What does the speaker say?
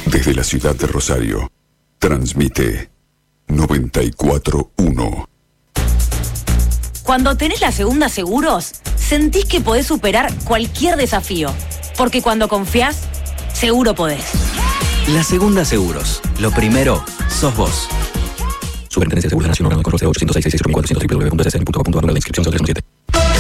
Desde la ciudad de Rosario, transmite 94.1. Cuando tenés la Segunda Seguros, sentís que podés superar cualquier desafío. Porque cuando confiás, seguro podés. La Segunda Seguros. Lo primero, sos vos. Superintendencia de Seguros de la Nación, órgano de Correo 806 660 400 www.ssn.gov.ar, la inscripción 0317.